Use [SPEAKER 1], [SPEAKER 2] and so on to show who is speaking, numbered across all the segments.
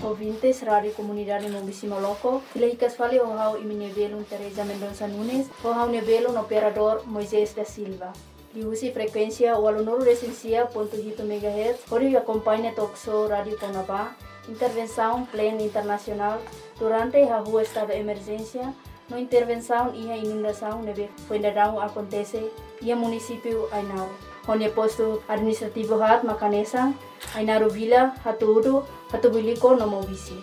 [SPEAKER 1] ouvintes, Rádio Comunidade Mobisi Moloco. Ilahicas fale o hau iminevelo Teresa Mendonça Nunes, o hau nevelo no operador Moisés da Silva. Diusi frequência o aluno recensia .8 MHz, onde acompanha Toxo Rádio Conabá, intervenção plena internacional durante a rua estado de emergência, no intervenção e a inundação neve fuendadão acontece e a município Ainaro. Onde posto administrativo hat Macanesa, Ainaro Vila, Hatuudo, Hatubiliko no Mobisi.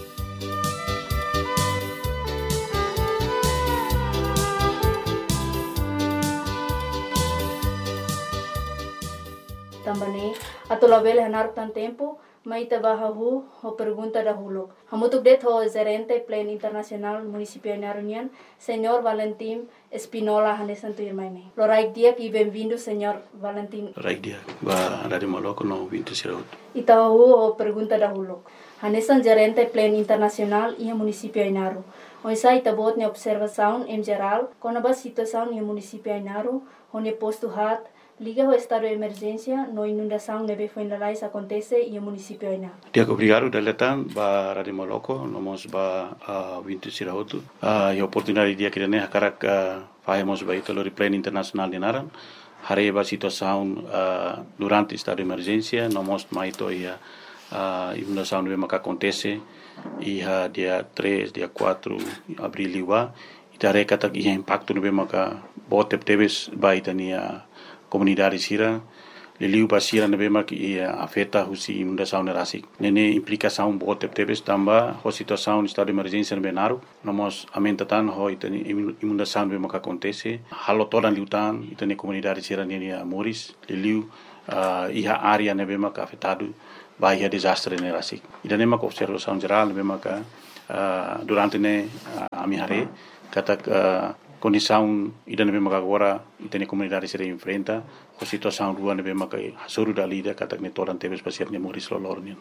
[SPEAKER 1] Também, atolabel hanar tan tempo, maita bahahu ho pergunta dahulu. Hamutuk det ho gerente plan internasional município Ainarunian, Senhor Valentim Espinola Hanesan Tuirmaine. Loraik dia e bem-vindo, Senhor Valentim.
[SPEAKER 2] Loraik dia, ba Rádio Moloco no 20 Siraut.
[SPEAKER 1] Itahu ho pergunta dahulu. Hanesan gerente plan internasional e município Ainaru. Oisa itabot ne observação em geral, com a situação no município Ainaru, onde posto hat liga o estado de emergência, no inundação neve fuendalais acontece e o município Aina.
[SPEAKER 2] Dia obrigado deletan ba Rádio Moloco, nomos ba 20 Siraut. E oportunidade dia que ne karak fazemos ba ito lori plan internacional de Naran. Hare ba situação durante estado de emergência, nomos maito ia inundação neve maka acontece e dia 3, dia 4 abril liwa. Itare katak ia impacto neve maka botep teves ba itania comunidade sira liliu basira nebe mak afeta husi inundação nerasik nene implicação bote tebes tamba ho situação estado de emergência nebe naru nomos amentatan ho itani inundação nebe mak acontece halo todan liutan itani comunidade sira nene moris liliu iha área nebe mak afetado bahia desastre nerasik idane mak observação geral nebe mak durante ne amihare katak condição ida nebe maka agora itene comunidade se enfrenta a situação rua nebe maka hasuru dalida katak ne toran tebes pasir ne moris lolornian.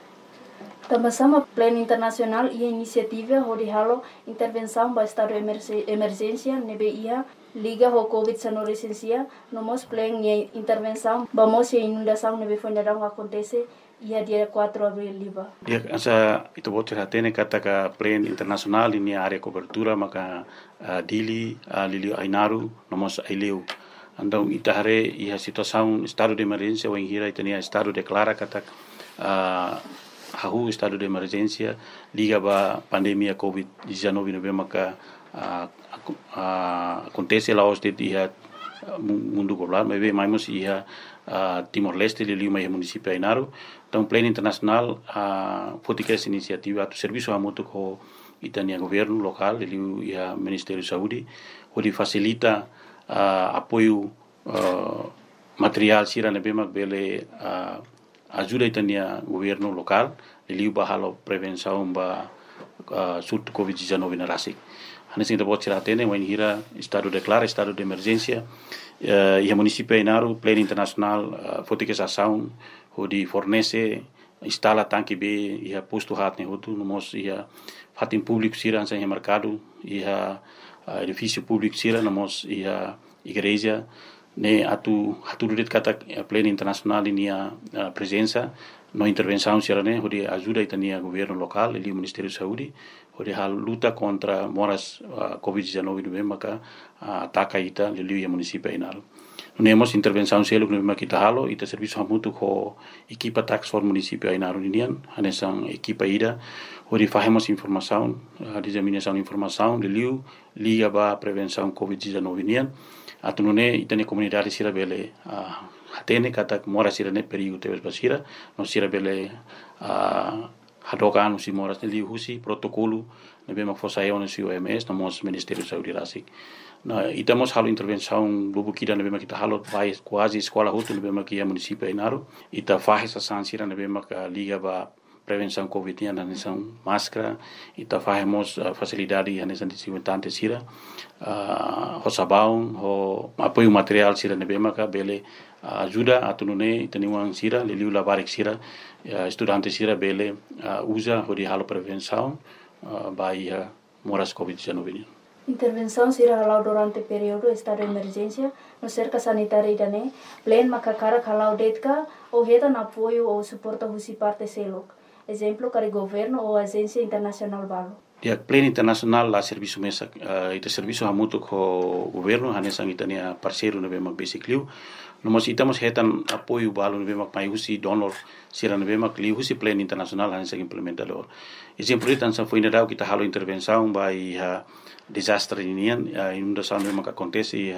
[SPEAKER 1] Também plano internacional e iniciativa onde halo intervenção para estado de emergência nebe ia liga ho COVID-19 licencia nomos plano e intervenção vamos e inundação nebe fuendadão acontece ia dia 4 abril liba.
[SPEAKER 2] Dia asa itu bote hatene kataka plan internasional ini area cobertura maka dili lili Ainaru nomos aileu. Andau itahare ia situação estado de emergência ou hira itania estado declara katak hahu estado de emergência liga ba pandemia COVID-19 nebe maka acontece lá os de dia mundo global mas mais ia Timor-Leste liliu mai município Ainaru. Então plano internacional fotica essa iniciativa do serviço a muito com itania governo local liliu ia Ministério da Saúde onde facilita apoio material sira nebe mak bele ajuda itania governo local liliu bahalo prevenção ba surto COVID-19 na rasik. Hanes kita buat siratene wain hira estado declara estado de emergência e a município Ainaru plano internacional fotica essa ação onde fornece instala tanque B e a posto hat ne hotu nomos ia fatin público sira ansa em mercado e a edifício público sira nomos ia igreja ne atu duret kata plano internacional ini a presença no intervenção sira ne onde ajuda itania governo local e o Ministério da Saúde onde a luta contra moras COVID-19 no maka ataca ita liliu município Ainaru. Nemos intervenção selo no makita halo ita serviço hamutu ko equipa tax for município Ainaru nian hanesan equipa ida onde fazemos informação disseminação informação liliu liga ba prevenção COVID-19 nian atunune itane comunidade sira bele hatene katak mora sira ne perigo tebes basira no sira bele hadokan usi moras liliu husi protocolo nebe mak fosayon usi OMS nomos Ministério da Saúde rasik. Na itamos halo intervenção bubukida nebe mak ita halo vai quase escola hutu nebe mak ia município Ainaru ita faz essa sansira nebe mak liga ba prevenção COVID na nação máscara ita fazemos facilidade na nação desinfetante sira ho sabão ho apoio material sira nebe mak bele ajuda atunune itaniwang sira liliu labarik sira estudante sira bele usa ho di halo prevenção baia moras COVID-19.
[SPEAKER 1] Intervenção será halau durante período estado de emergência no cerca sanitária idane plan makakara halau detka ou reta na apoio ou suporta husi parte selok exemplo, para governo ou agência internacional balo.
[SPEAKER 2] Dia pleno internasional la serviço mesa ita serviço hamutu ko governo hanesang itania parceiro na bemak basically nomos itamos hetan apoio balo na bemak mai husi donor sira na bemak li husi pleno internasional hanesang implementador exemplo itan sa foi nadau kita halo intervenção by desastre inian inundação na bemak acontece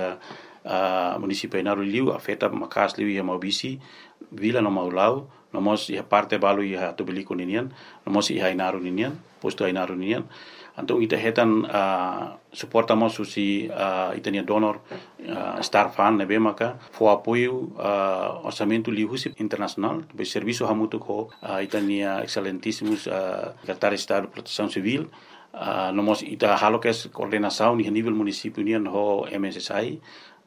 [SPEAKER 2] município Inaru liu afeta makas liu ia maubisi vila no maulau nomos ia parte balo ia tubeliko ninian nomos ia Inaru ninian posto Inaru ninian então ita hetan suportamos susi itania donor star fan nebe maka fo apoio orçamento liusi internacional be serviço hamutu ko itania excelentíssimos secretário de Estado de Proteção Civil nomos ita halokes coordenação ni nível município nian ho MSSI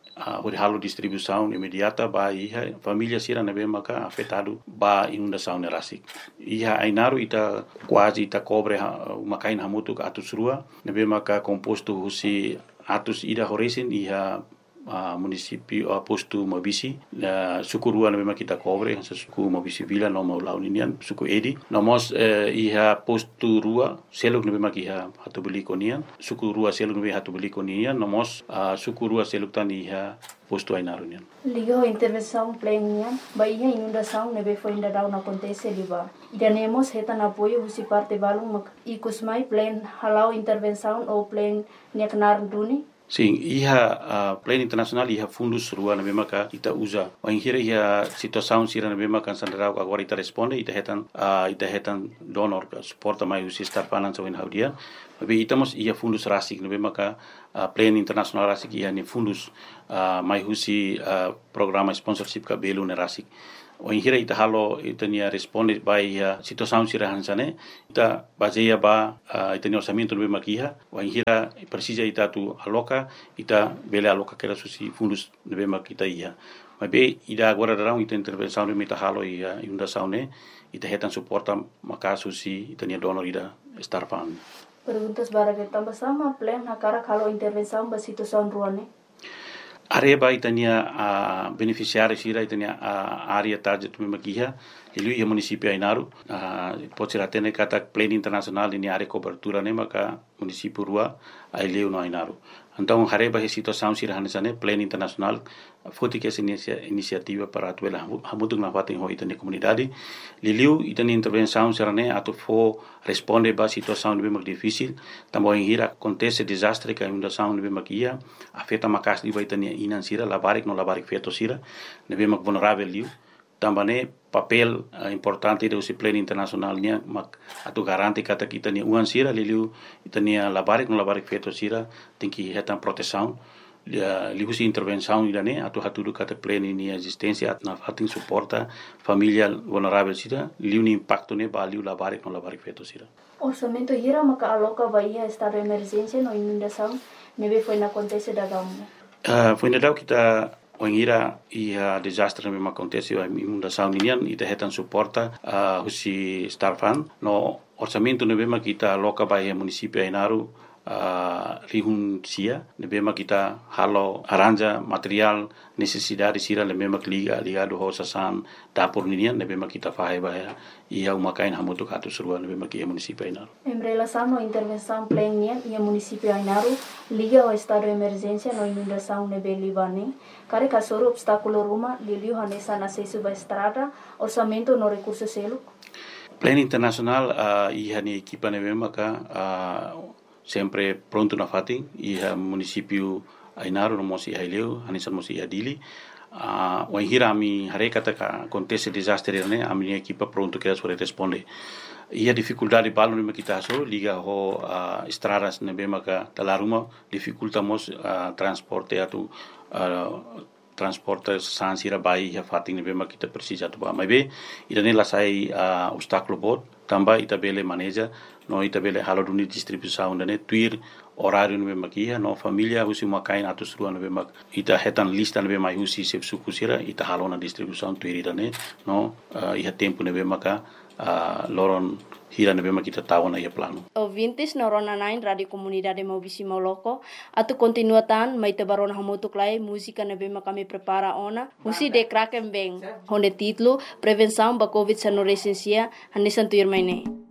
[SPEAKER 2] halo distribuição imediata ba iha família sira nebe maka afetado ba inundação nerasik iha Inaru ita quase ita cobre makain hamutu ka atus rua nebe maka composto husi atus ida horesin iha município posto Mabisi suku rua nebe maka kita cobre suku Mabisi vila no mau launian suku edi nomos iha posto rua seluk nebe maka iha hatu beli konian suku rua seluk nebe hatu beli konian nomos suku rua seluk tan iha posto Inaru nian
[SPEAKER 1] ligo intervenção plena ba iha inundação nebe foi ainda não acontece liba idanemos hetan apoio husi parte balung ikusmai plan halau intervenção ou plan niaknar duni.
[SPEAKER 2] Sim, iha plano internacional iha fundus rua na bema ka ita usa. Wanghira iha situação sira na bema kan sandarau agora ita responde ita hetan donor ka suporta mai usi star finance win haudia. Tapi itamos iha fundus rasik na bema ka plano internacional rasik iha ni fundus mai usi programa sponsorship ka belu na rasik. Wanghira ita halo ita nia responde by situação sira hansane ita baseia ba ita ni orçamento no bema kiha wanghira precisa ita tu aloca ita bele aloca kera susi fundus no bema kita ia mas be ida agora darão ita intervenção no meta halo ia inundação ne ita hetan suporta maka susi ita nia donor ida star fund.
[SPEAKER 1] Perguntas bara que tambah sama plan hakara kalau intervenção ba situação ruane.
[SPEAKER 2] Areba itania beneficiário sira itania área target memakiha ilu ia município Inaru pode ser até kata plano internacional ini área cobertura ne maka município rua aileu no Inaru então areba he situação sira hanesane plano internacional foti que essa iniciativa para atuela hamutuk na fatin ho itania comunidade liliu itania intervenção sira ne atu fo responde ba situação bem difícil também hira acontece desastre que inundação bem makia afeta makas di itania inan sira labarik no labarik feto sira nebe mak vulnerável liu também papel importante do plano internacional nia mak atu garanti kata kita ni uan sira liliu itania labarik no labarik feto sira tem que hetan proteção liu si intervenção idane atu hatudu kata plano ni existência na fatin suporta família vulnerável sira liu ni impacto ne ba liu labarik no labarik feto sira
[SPEAKER 1] orçamento hira maka aloca bahia estado de emergência no inundação nebe foi na acontece da gamu
[SPEAKER 2] foi na kita Wangira ia desastre memang acontece a inundação ninian ita hetan suporta husi starfan no orçamento nebema kita loka bahia município Inaru rihun sia nebema kita halo aranja material necessidade sira nebema ligado ho sasan dapur ninian nebema kita fahe bahia ia umakain hamutu katu surua nebema kia município Inaru.
[SPEAKER 1] Em relação à intervenção plena ia município Inaru liga ao estado de emergência no inundação nebe Libane kare kasoro obstáculo ruma liliu hanesa na acesso ba estrada orçamento no recurso selo.
[SPEAKER 2] Plano internacional ia ni equipa nebema ka sempre pronto na fatin iha município Inaru no mosi haileu hanisa mosi adili wanghira ami harekata ka acontece desastre ne ami equipa pronto que sobre responde ia dificuldade balo ne kita so liga ho estradas ne bema ka talaruma dificultamos transporte atu transporte sansira bai ya fatin ne bema kita precisa tu ba mai idane la sai obstáculo bot tamba ita bele maneja no ita bele halo duni distribuição ne tuir horário no bema kia no família husi makain atus rua no bema ita hetan lista no bema husi sep suku sira ita halo na distribuição tuir idane no iha tempo no bema ka loron hira na bema kita tahu na ia plano.
[SPEAKER 1] Ouvintes na Rona 9 Radio Comunidade Maubisi Moloko, atu continuatan mai te barona hamutuk lai música na bema kami prepara ona, husi de kraken beng, honde titlo Prevenção ba Covid sa no resensia, hanisan tuir mai nei.